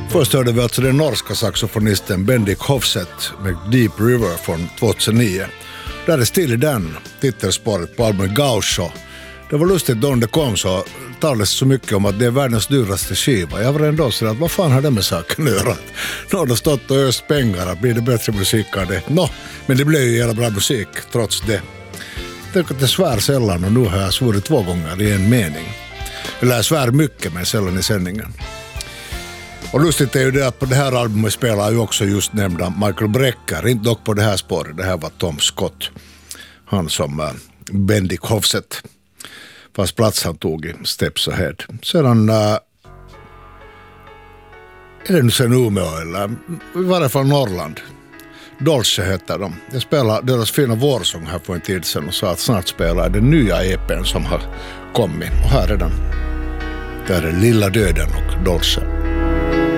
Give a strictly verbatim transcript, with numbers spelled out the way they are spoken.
Först hörde vi alltså den norska saxofonisten Bendik Hofset med Deep River från tjugohundranio. Där är Steely Dan, titelspåret på albumet Gaucho. Det var lustigt då det kom så talades så mycket om att det är världens dyraste skiva. Jag var ändå så att vad fan har det med saken att göra? Nu har det stått och öst pengar, blir det bättre musik av det? Nå, men det blev ju jävla bra musik trots det. Tänk att det svär sällan och nu har jag svurit två gånger i en mening. Eller jag svär mycket men sällan i sändningen. Och lustigt är ju det att på det här albumet spelar ju också just nämnda Michael Brecker, inte dock på det här spåret, det här var Tom Scott. Han som uh, Bendik Hofset, fast plats han tog i Steps Ahead. Sedan, uh, är det nu sen Umeå eller i varje fall Norrland. Dolce heter de. Jag spelade deras fina vårsång här för en tid sedan och sa att snart spelar den nya E P:n som har kommit. Och här är den. Där är Lilla Döden och Dolce.